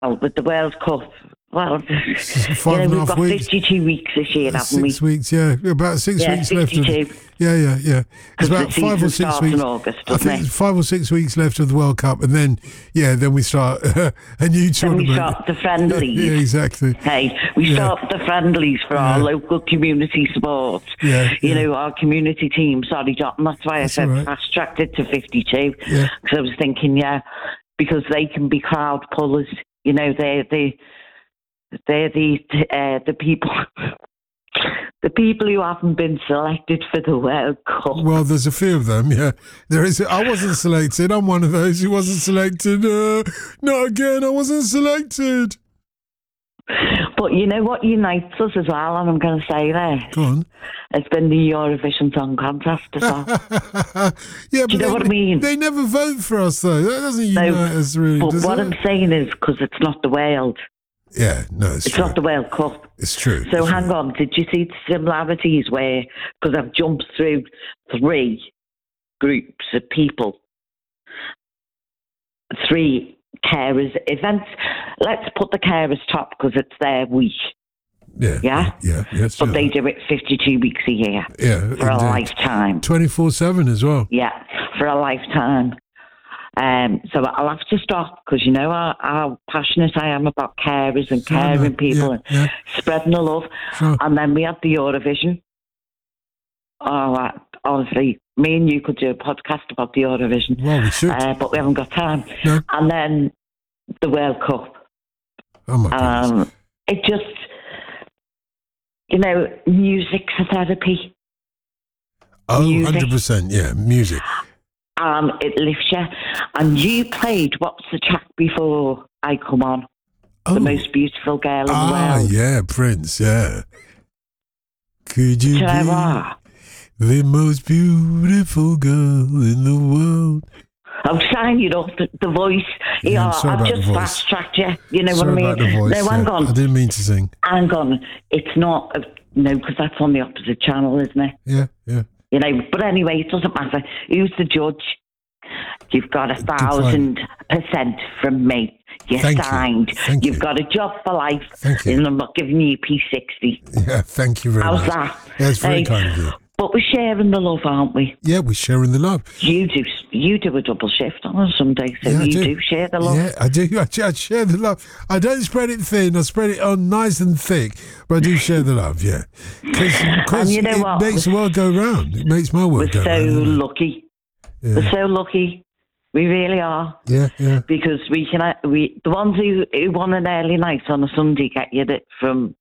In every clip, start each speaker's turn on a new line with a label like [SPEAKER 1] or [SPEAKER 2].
[SPEAKER 1] with the World Cup, well,
[SPEAKER 2] we've
[SPEAKER 1] got
[SPEAKER 2] weeks.
[SPEAKER 1] 52 weeks this year, haven't we?
[SPEAKER 2] 6 weeks, yeah. About 6 weeks
[SPEAKER 1] 52.
[SPEAKER 2] left. Yeah. It's about 5 or 6 weeks.
[SPEAKER 1] In August,
[SPEAKER 2] I think it's 5 or 6 weeks left of the World Cup, and then we start a new tournament.
[SPEAKER 1] Then we start the friendlies.
[SPEAKER 2] Yeah, exactly.
[SPEAKER 1] Hey, we start the friendlies for our local community sport. Our community team. Sorry, John, that's why I said fast-tracked it to 52.
[SPEAKER 2] Yeah.
[SPEAKER 1] Because I was thinking, because they can be crowd pullers. They're the people. The people who haven't been selected for the World Cup.
[SPEAKER 2] Well, there's a few of them, yeah. There is. I wasn't selected. I'm one of those who wasn't selected. Not again, I wasn't selected.
[SPEAKER 1] But you know what unites us as well, and I'm going to say there.
[SPEAKER 2] Go on.
[SPEAKER 1] It's been the Eurovision Song Contest as well.
[SPEAKER 2] Yeah,
[SPEAKER 1] do you know what I mean?
[SPEAKER 2] They never vote for us, though. That doesn't unite us, really,
[SPEAKER 1] but
[SPEAKER 2] does
[SPEAKER 1] what
[SPEAKER 2] it?
[SPEAKER 1] I'm saying is, because it's not the world.
[SPEAKER 2] Yeah, no, it's true.
[SPEAKER 1] Not the World Cup.
[SPEAKER 2] It's true.
[SPEAKER 1] So hang on, did you see the similarities where, because I've jumped through 3 groups of people, 3 carers events. Let's put the carers top because it's their week.
[SPEAKER 2] Yeah.
[SPEAKER 1] But they do it 52 weeks a year.
[SPEAKER 2] Yeah,
[SPEAKER 1] for a lifetime.
[SPEAKER 2] 24/7 as well.
[SPEAKER 1] Yeah, for a lifetime. So I'll have to stop because you know how passionate I am about carers and caring people and spreading the love.
[SPEAKER 2] Sure.
[SPEAKER 1] And then we had the Eurovision. Oh, honestly, me and you could do a podcast about the Eurovision.
[SPEAKER 2] Well, we should.
[SPEAKER 1] But we haven't got time.
[SPEAKER 2] No.
[SPEAKER 1] And then the World Cup.
[SPEAKER 2] Oh, my goodness.
[SPEAKER 1] It just, music's a therapy.
[SPEAKER 2] Oh,
[SPEAKER 1] music.
[SPEAKER 2] 100%, yeah, music.
[SPEAKER 1] It lifts you. And you played, what's the track before I Come On? The most beautiful girl in the world.
[SPEAKER 2] Ah, yeah, Prince, yeah. Could you be the most beautiful girl in the world?
[SPEAKER 1] I'm saying, the voice. I've just fast-tracked you. You know what I mean?
[SPEAKER 2] About the voice,
[SPEAKER 1] no, hang on.
[SPEAKER 2] I didn't mean to sing.
[SPEAKER 1] Hang on. It's not, because that's on the opposite channel, isn't it?
[SPEAKER 2] Yeah.
[SPEAKER 1] But anyway, it doesn't matter. Who's the judge? You've got 1,000% from me. You're signed. You've got a job for life.
[SPEAKER 2] Thank you.
[SPEAKER 1] And I'm not giving you P60.
[SPEAKER 2] Yeah, thank you very much.
[SPEAKER 1] How's that?
[SPEAKER 2] That's very kind of you.
[SPEAKER 1] But we're sharing the love, aren't we?
[SPEAKER 2] Yeah, we're sharing the love.
[SPEAKER 1] You do a double shift on a Sunday, so you do share the love.
[SPEAKER 2] Yeah, I do. I share the love. I don't spread it thin. I spread it on nice and thick, but I do share the love, yeah. Because
[SPEAKER 1] you know
[SPEAKER 2] it makes the world go round. It makes my world go round.
[SPEAKER 1] We're so lucky. Yeah. We're so lucky. We really are.
[SPEAKER 2] Yeah.
[SPEAKER 1] Because the ones who want an early night on a Sunday get you that from,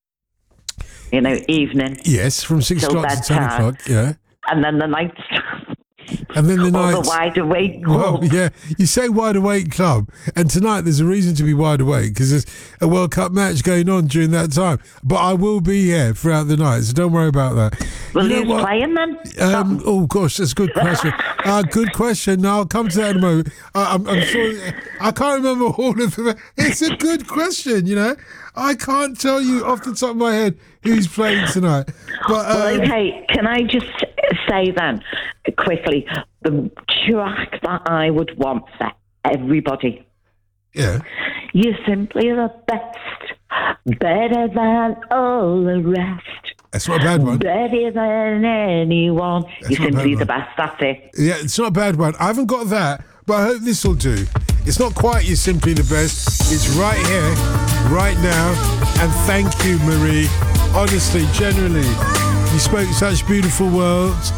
[SPEAKER 1] evening.
[SPEAKER 2] Yes, from 6 o'clock to 10 o'clock, yeah.
[SPEAKER 1] And then the night.
[SPEAKER 2] And then the night.
[SPEAKER 1] The Wide Awake Club.
[SPEAKER 2] Well, yeah, you say Wide Awake Club, and tonight there's a reason to be wide awake because there's a World Cup match going on during that time. But I will be here throughout the night, so don't worry about that.
[SPEAKER 1] Well, who's playing then?
[SPEAKER 2] Oh gosh, that's a good question. Good question. No, I'll come to that in a moment. I'm sure I can't remember all of them. It's a good question. I can't tell you off the top of my head who's playing tonight. But
[SPEAKER 1] okay, can I just say then quickly the track that I would want for everybody?
[SPEAKER 2] Yeah.
[SPEAKER 1] You're simply the best, better than all the rest.
[SPEAKER 2] That's not a bad one.
[SPEAKER 1] Better than anyone. You're simply the best. That's it.
[SPEAKER 2] Yeah, it's not a bad one. I haven't got that, but I hope this will do. It's not quite You're Simply the Best. It's right here, right now. And thank you, Marie. Honestly, genuinely, you spoke such beautiful words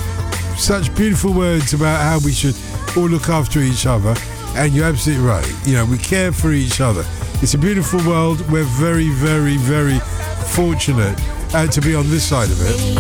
[SPEAKER 2] about how we should all look after each other. And you're absolutely right. We care for each other. It's a beautiful world. We're very, very, very fortunate to be on this side of it.